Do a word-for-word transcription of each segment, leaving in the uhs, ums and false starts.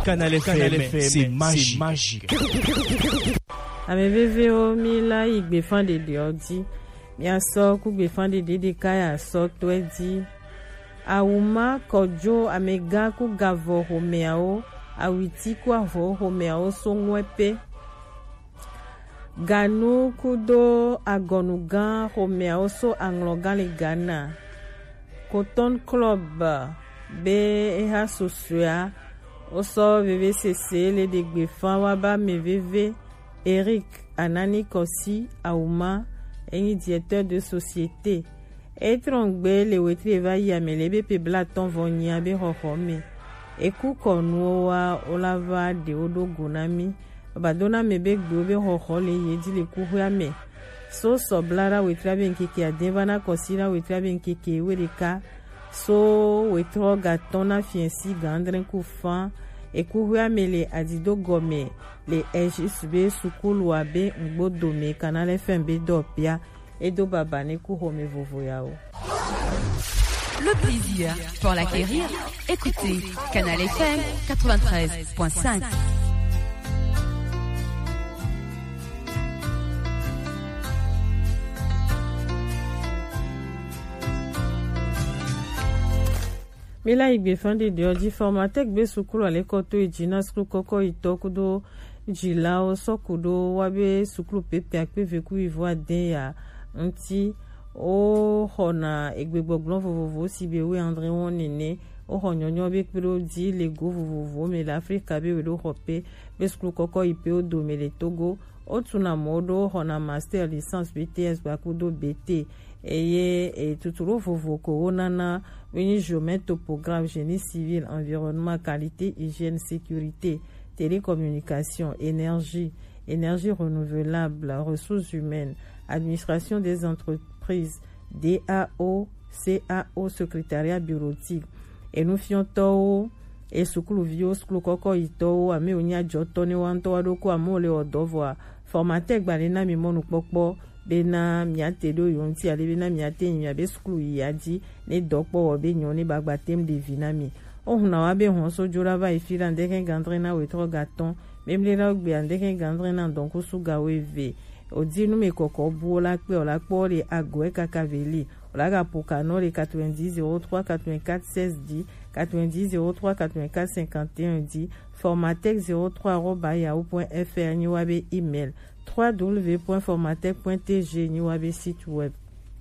Canal F M, c'est magique. Ame veve o mi la igbe fan de de odi. Mi aso ku gbe fan de de de kaya so to edi. Auma kojo amega ku gavo homeao, awiti ku avo homeao so ngwepe. Ganu kudo agonugan homeao so anglogan le Ghana. Cotton Club be eha sosua oso veve cc le de gbe fan waba me veve Eric Anani Kossi Aouma eni directeur de société etrongbe le wetri eva yamele be pe blaton vonia be hohome eku konua olava de odo gonami badona mebe gbe be hohole yedi le kuhame so so blara wetri be nkeke adevana Kossi wetri be nkeke wereka so wetro gatona fiensi gandren kufan ekuhua mele adido gome le ejisbe sukulu abe ngbodome Canal F M be dopia edo babane ku home vovo yao. Le plaisir pour l'acquérir, écoutez Canal F M quatre-vingt-treize point cinq. Mila igbe fande de odi formatek be sukulu alekoto ejina skulu koko itokudo jilao sokudo wabe sukulu pepe akpe veku ivo aden ya nti o hona egbegbogblon vovovo sibe we André wonene o honyonyo be kpero di lego vovovo me l'Afrique be wedo hope be sukulu koko ipe o do me le Togo o tuna modo hona master licence B T S bakudo B T eye et tuturo vovo koronana veni géomètre topographe génie civil environnement qualité hygiène sécurité télécommunication énergie énergie renouvelable ressources humaines administration des entreprises D A O C A O secrétariat bureautique et nous fions to et sukulu vio sukulu koko ito ame onya jotone wanto adoko amole odovoa formatek balena mi monu pokpo bena miate do yonti ale bena miate nya be skulu yadi ne dokpo obe nyoni bagbatem de vinami o huna wabe honso jora va ifira ndeke gandrena wetro gaton memle la gbe ndeke gandrena donc suga weve odi nu me koko buola pe ola pore agwe kakaveli ola ga pokano le quatre-vingt-dix zéro trois quatre-vingt-quatre seize dix quatre-vingt-dix zéro trois quatre-vingt-quatre cinquante et un dix formatek zéro trois arobase yahoo point f r ni wabe email w w w point formatek point t g ni wabe site web.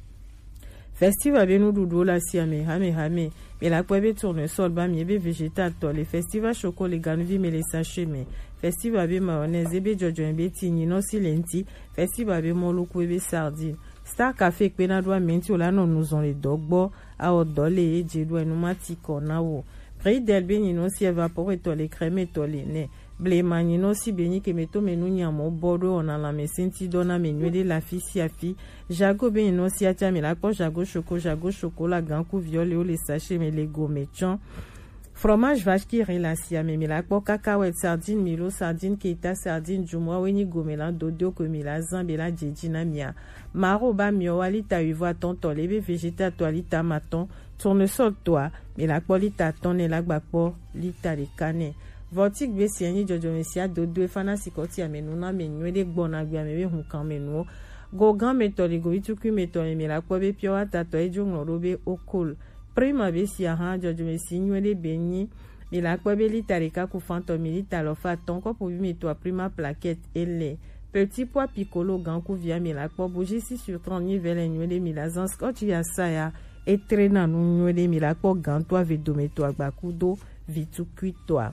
Festival be nous doudou la siame hame hame mais la kwebe tournesol ba miebe végétal to le festival choco le ganuvi me le sachet me festival be mayonnaise be jojo be tini no silenti festival be moluku be sardine Star Café pena doa menti ola no nous on les dogbo a odole e jedo enu matiko na wo prix del be ni no si évapore to le crème to le ne ble manino si beni ke meto menu nyamo bodo on a la mesenti dona menu de la fi si afi jago be no si atia me la ko jago choco jago chocolat ganku viole o le sachet me le gomechon fromage vache qui relacia me la ko cacahuète sardine milo sardine keita sardine jumwa weni gomela dodo komila zambela jejina mia maro ba mio walita uvo tonton lebe végétal toalita maton tournesol toi me la ko lita ton ne la gba po lita de cane Votique be sieni jojo mesia dodo fana sikoti amenuna menwe de gbona gbe amebe hun kan menu go gan metoli go ituku metoli me la ko be pio atato ejo ngorobe okol prima be sia ha jojo mesi nwe de beni me la ko be litarika ku fanto milita lo fa ton ko pour mi to prima plaquette elle petit pois piccolo gan ku via me la ko bouger six sur trente nivel nwe de milazans ko tu ya saya etrena nu nwe de me la ko gan to ave do meto agbakudo vitu toi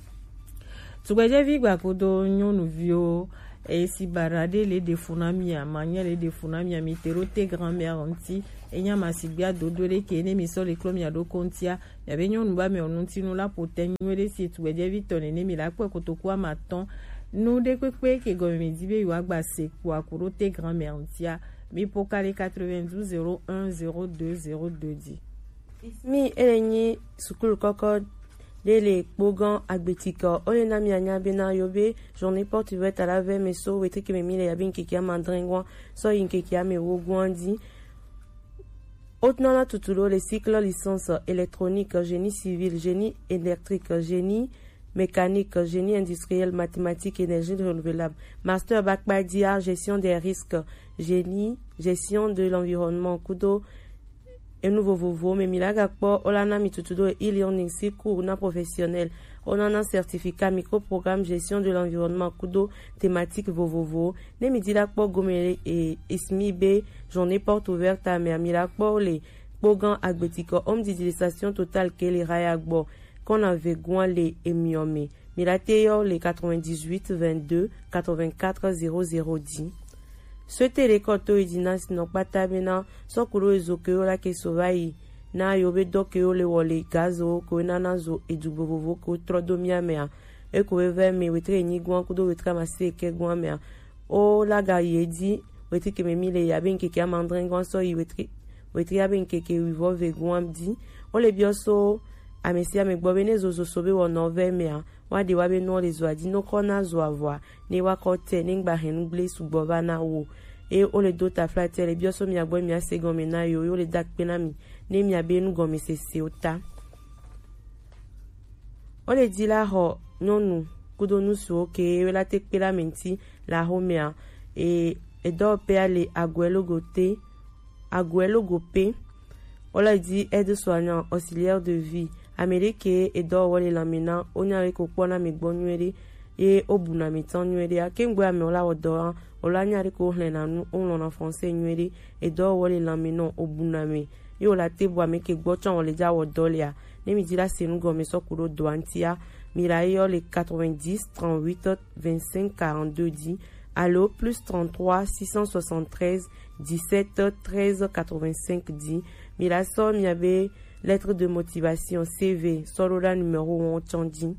Tugweje vigwa kodo nyonu vio e si barade le defunami ya manya le defunami ya miterote grand-mère anti e nya masibia dodo le kene miso le klom ya do kontia ya be nyonu ba me onunti nu la poten nwele si tugweje vitone ne mi la kwe kotokwa maton nu de kwekwe ke gomi dibe yu agba se kwa kurote grand-mère anti mi pokale quatre-vingt-douze zéro un zéro deux zéro deux dix mi elenyi sukulu koko Dele Bogan Agbetika, Olena Mianya Bena Yobe, journée porte ouverte à la veille, mais so, wete ke me mile yabin kekia mandringwan, so yin kekia me wogwandi. Otnana tutulo, les cycles licence électronique, génie civil, génie électrique, génie mécanique, génie industriel, mathématiques, énergie renouvelable. Master Bac Badia, gestion des risques, génie, gestion de l'environnement, kudo et nouveau vovo, mais milaga po, olana mitutudo et e-learning, si cours na professionnel. On a un certificat microprogramme gestion de l'environnement, kudo thématique vovovo. Ne mi dit la po gomele et ismi b, journée porte ouverte à mer, milaga po les pogan agbetiko, homme d'utilisation totale que les rayagbo. Qu'on avait gouan les émiomé. Milateyo les quatre-vingt-dix-huit vingt-deux quatre-vingt-quatre zéro zéro dix. Ce télécoto edinas non pas tabena, so kuro ezokeo la ke sovai. Na yobe dokeo le wole gazo, ko nanazo edubovovo ko trodomia mea. E ko eve me wetre ni gouan kudo wetra mase ke gouan mea. O la ga yedi, wetre ke me mile yaben ke kia mandren gouan so yi wetre, wetre yaben ke ke wivo ve gouan di. O le bioso, amesia me gbobene zozo sobe wo nove mea wa de wabe no le zoadi no kona zo avwa ne wa kote ne ngba henu ble sugbova na wo e o le dota flate le bioso mi agbo mi asego me na yo yo le dak penami ne mi abenu go me sese ota o le dila ho nonu kudo nusu oke wela tek pela menti la homea e e do pe ale aguelo gote aguelo gope o le di aide soignant auxiliaire de vie Amérique et do wole lamina onya ko pona mi gbonwere e obuna mi tan nwere akengwe ame ola odo ola nyare ko hlena nu on en français nwere e do wole lamina obuna mi yo la tebo ame ke gbo chan wole ja wodolia ne mi dira senu go me sokuro do antia mirayo le quatre-vingt-dix trente-huit vingt-cinq quarante-deux dix allo plus trente-trois six cent soixante-treize dix-sept treize quatre-vingt-cinq dix miraso mi avait lettre de motivation, C V, Sorola numéro un, Tchandji.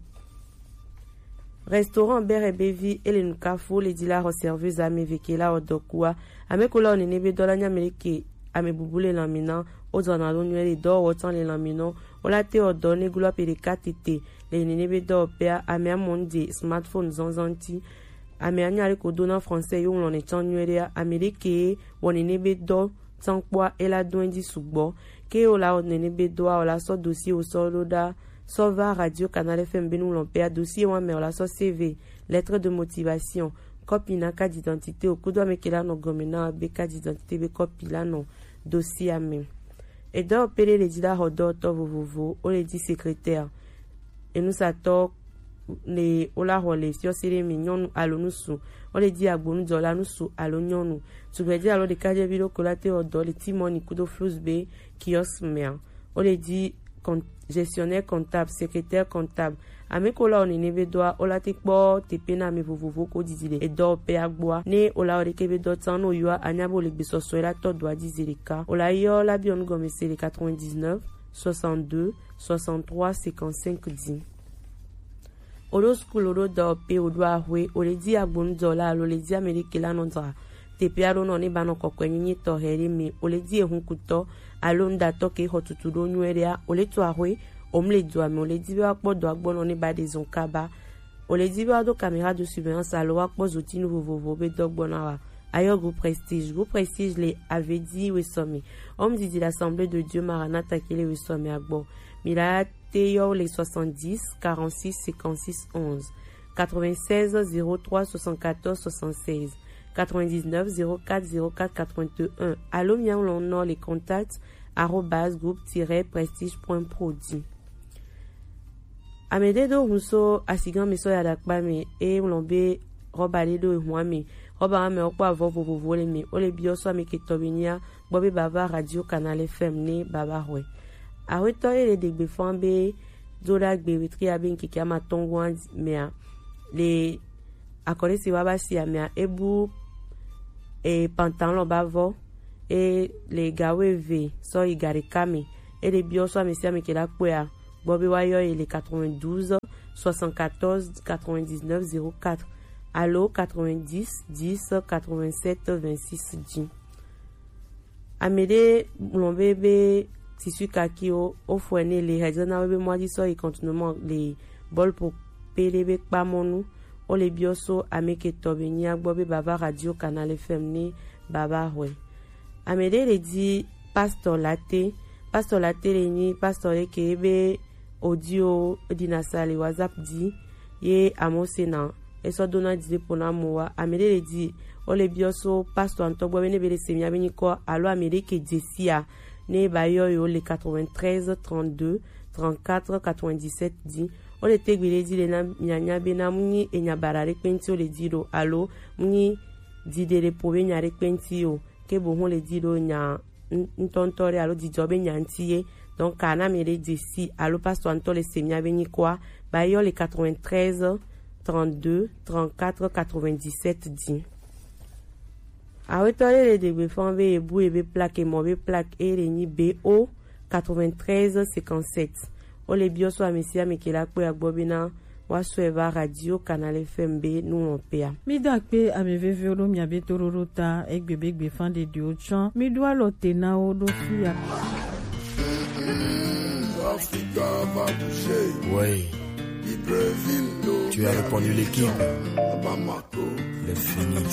Restaurant Ber et Bevi, et les Nukafo, les dealers serveuses à mes vekela odokua, à mes couleurs, les nebe dolanya meleke, à mes bouboule lamina, aux anadon les d'or, autant les laminons, au latte odon, les goulops et les katete, les nebe d'or père, à mes amondi, smartphones zanzanti, à mes agnari kodona français, yon l'on est en à mes leke, ou les nebe d'or, sans quoi, et la douendi soukbo, ke o la onene bedoa o la so dossier au solo da Sova Radio Canal F M Benou l'Ompéa dossier ou mais o la so C V lettre de motivation copie na carte d'identité au kudo mekela no gomena be carte d'identité be copie la no dossier a même et do pele le dila hodo to vovovo o le di secrétaire et nous ça to les ola role si o sere mignon alonusu o le di agbonu dola nusu alonyonu tu veux dire alors de cadre vidéo colate odo le timoni kudo flus be kios mea o le di gestionnaire comptable secrétaire comptable amekola on nebe doa ola te kpo te pena me vovovo ko dizile e do pe agboa ne ola o de kebe do tano yoa anyabo le besoso la to doa dizile ka ola yo la bion gomese le quatre-vingt-dix-neuf soixante-deux soixante-trois cinquante-cinq dix Olo school olo do pe odwa hwe o le di agbonu dola lo le di amerike la nondra te pe alo no ne bano kokwenyi to heri me o le di ehun kuto alo nda to ke hotutudo nweria o le to ahwe o mle do ame o le di wa po do agbono ne ba de zonkaba o le di wa do caméra de surveillance alo wa po zoti nouveau vovo be do gbona wa ayo groupe prestige groupe prestige le avait dit we somme homme dit l'assemblée de Dieu Maranatha qui le we somme agbo mila Théo les soixante-dix quarante-six cinquante-six onze quatre-vingt-seize zéro trois soixante-quatorze soixante-seize quatre-vingt-dix-neuf zéro quatre zéro quatre quatre-vingt-un allo mian l'on les contacts arobase groupe-prestige.prodi amede do hunso asigan meso ya dakba me e ulombe roba le do huame roba me okwa vo vo vo le me ole bioso me ketobinia bobe baba radio Canal F M ne baba hwe a weto ele de gbe fambe dola gbe wetri abin ki kama tongwan mea le akore si waba si amea ebu e pantalon bavo e le gawe ve so igare kame e le bioso amesia me kela kwea bobe wayo ele quatre-vingt-douze soixante-quatorze quatre-vingt-dix-neuf zéro quatre allo quatre-vingt-dix dix quatre-vingt-sept vingt-six dix amede lombebe tissu kaki o o fwene le hedzana webe mwadi so i continuement le bol pour pelebe kpamonu o le bioso ameke tobeni agbobe baba radio Canal F M ni baba hwe amede le di pastor latte pastor latte le ni pastor le kebe audio dinasali WhatsApp di ye amosena eso dona di pona moa amele di ole bioso pastor antogbo bene bele semia beni ko alo amerike jesia ne bayo yo le quatre-vingt-treize trente-deux trente-quatre quatre-vingt-dix-sept di ole tegbile di le na nyanya bena muni enyabarare penti ole di do alo muni di de le pove nyare penti yo ke bo hon le di do nya ntontore alo di jobe nyantiye donc kana mele jesi alo pastor antole semia beni ko bayo le quatre-vingt-treize trente-deux trente-quatre quatre-vingt-dix-sept di awetole le degbe fonbe ebu ebe plaque e mobe plaque e reni B O quatre-vingt-treize cinquante-sept ole bioso amisia mekela kwe agbobina wasueva radio Canal F M B nous on pea mi dakpe ameveve olo mi abetororota egbebegbe fande di ochan mi doit lotena o do fia Africa va bouger. Oui. Tu as répondu l'équipe. Bamako. Le Phoenix.